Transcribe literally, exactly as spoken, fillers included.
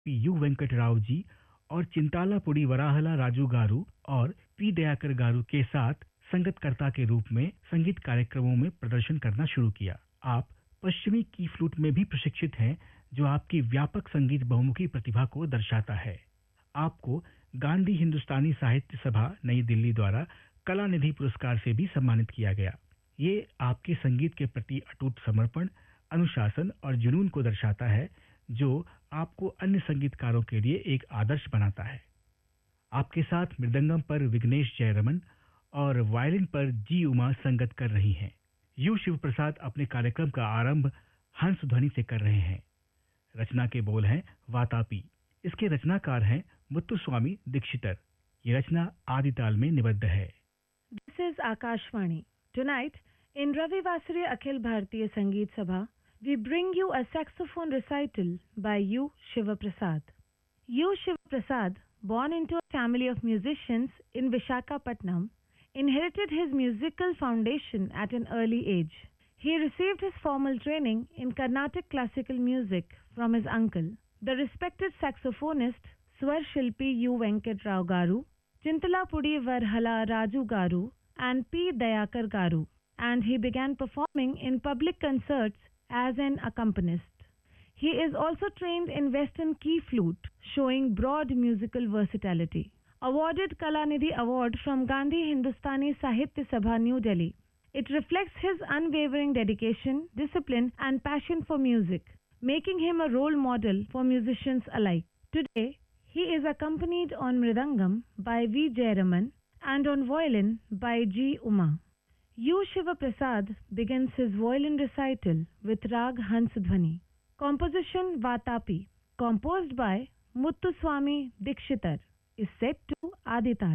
P U Venkat Rao ji और चिंतालापुड़ी वराहला राजू गारू और P Dayakar गारू के साथ संगतकर्ता के रूप में संगीत कार्यक्रमों में प्रदर्शन करना शुरू किया। आप पश्चिमी की फ्लूट में भी प्रशिक्षित हैं, जो आपकी व्यापक संगीत बहुमुखी प्रतिभा को दर्शाता है। आपको गांधी हिंदुस्तानी साहित्य सभा नई दिल्ली द्वारा कला निधि पुरस्कार से भी सम्मानित किया गया। ये आपके संगीत के प्रति अटूट समर्पण, अनुशासन और जुनून को दर्शाता है, जो आपको अन्य संगीतकारों के लिए एक आदर्श बनाता है। आपके साथ मृदंगम पर विघ्नेश जयरमन और वायलिन पर जी उमा संगत कर रही हैं। यू शिव प्रसाद अपने कार्यक्रम का आरंभ हंस ध्वनि से कर रहे हैं। रचना के बोल हैं वातापी। इसके रचनाकार हैं मुत्तुस्वामी दीक्षितर। ये रचना आदिताल में निबद्ध है। This is Akashvani. Tonight, in Ravi Vasari Akhil Bharatiya Sangeet Sabha, we bring you a saxophone recital by U. Shiva Prasad. U. Shiva Prasad, born into a family of musicians in Vishakhapatnam, inherited his musical foundation at an early age. He received his formal training in Carnatic classical music from his uncle, the respected saxophonist Swar Shilpi U. Venkat Rao Garu, Chintalapudi Varhala Raju Garu, and P. Dayakar Garu, and he began performing in public concerts as an accompanist. He is also trained in Western key flute, showing broad musical versatility. Awarded Kalanidhi Award from Gandhi Hindustani Sahitya Sabha, New Delhi. It reflects his unwavering dedication, discipline, and passion for music, making him a role model for musicians alike. Today, he is accompanied on Mridangam by V. Jayaraman and on violin by G. Uma. U. Shiva Prasad begins his violin recital with Rag Hansdhwani. Composition Vatapi, composed by Muthuswami Dikshitar, is set to Adital.